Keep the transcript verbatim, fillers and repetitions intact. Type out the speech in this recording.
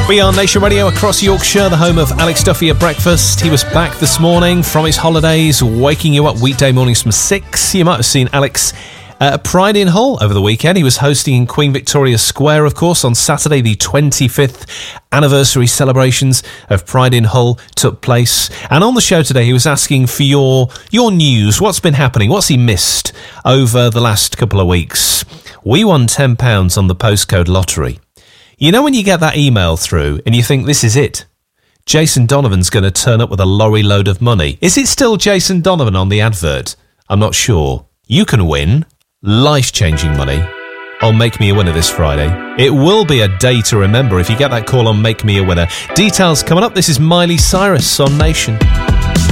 We are Nation Radio across Yorkshire, the home of Alex Duffy at breakfast. He was back this morning from his holidays, waking you up weekday mornings from six. You might have seen Alex at Pride in Hull over the weekend. He was hosting in Queen Victoria Square, of course, on Saturday. The twenty-fifth anniversary celebrations of Pride in Hull took place. And on the show today, he was asking for your, your news. What's been happening? What's he missed over the last couple of weeks? We won ten pounds on the postcode lottery. You know when you get that email through and you think, this is it? Jason Donovan's going to turn up with a lorry load of money. Is it still Jason Donovan on the advert? I'm not sure. You can win life-changing money on Make Me a Winner this Friday. It will be a day to remember if you get that call on Make Me a Winner. Details coming up. This is Miley Cyrus on Nation.